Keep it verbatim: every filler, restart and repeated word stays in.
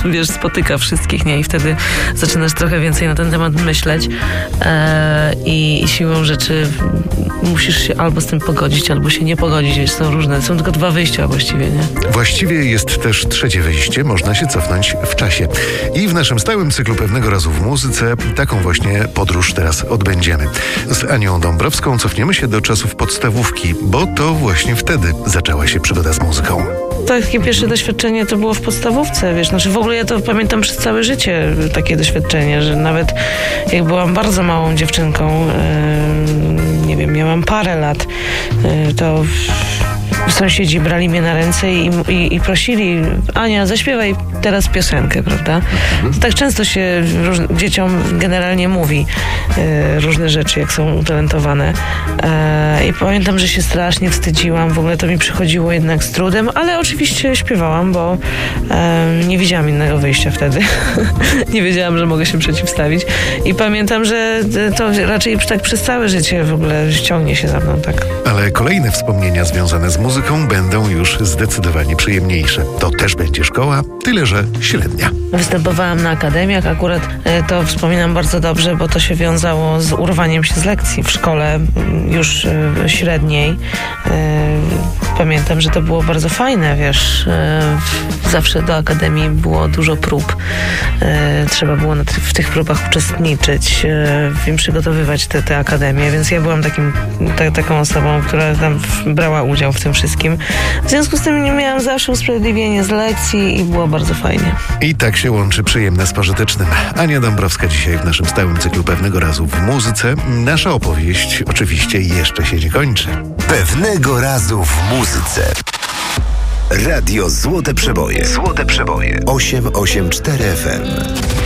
wiesz, spotyka wszystkich, nie? I wtedy zaczynasz trochę więcej na ten temat myśleć e, i, i siłą rzeczy musisz się albo z tym pogodzić, albo się nie pogodzić, wiesz, są różne, są tylko dwa wyjścia właściwie, nie? Właściwie jest też trzecie wyjście, można się cofnąć w czasie. I w naszym stałym cyklu Pewnego razu w muzyce taką właśnie podróż teraz odbędziemy. Z Anią Dąbrowską cofniemy się do czasów podstawówki, bo to właśnie wtedy zaczęła się przygoda z muzyką. Takie pierwsze doświadczenie to było w podstawówce, wiesz, znaczy w ogóle ja to pamiętam przez całe życie takie doświadczenie, że nawet jak byłam bardzo małą dziewczynką, yy, nie wiem, miałam parę lat, yy, to sąsiedzi brali mnie na ręce i, i, i prosili: Ania, zaśpiewaj teraz piosenkę, prawda? To tak często się róż, dzieciom generalnie mówi e, różne rzeczy, jak są utalentowane. E, I pamiętam, że się strasznie wstydziłam, w ogóle to mi przychodziło jednak z trudem, ale oczywiście śpiewałam, bo e, nie widziałam innego wyjścia wtedy. Nie wiedziałam, że mogę się przeciwstawić. I pamiętam, że to raczej tak przez całe życie w ogóle ściągnie się za mną, tak. Ale kolejne wspomnienia związane z muzyką będą już zdecydowanie przyjemniejsze. To też będzie szkoła, tyle że średnia. Występowałam na akademiach, akurat e, to wspominam bardzo dobrze, bo to się wiązało z urwaniem się z lekcji w szkole już e, średniej. E, pamiętam, że to było bardzo fajne, wiesz, e, zawsze do akademii było dużo prób. E, trzeba było na ty- w tych próbach uczestniczyć, e, przygotowywać te, te akademie, więc ja byłam takim, ta, taką osobą, która tam w, brała udział w tym wszystkim. W związku z tym nie miałam zawsze usprawiedliwienie z lekcji i było bardzo fajnie. I tak się łączy przyjemne z pożytecznym. Ania Dąbrowska dzisiaj w naszym stałym cyklu Pewnego razu w muzyce. Nasza opowieść oczywiście jeszcze się nie kończy. Pewnego razu w muzyce. Radio Złote Przeboje. Złote Przeboje. osiem osiem cztery F M.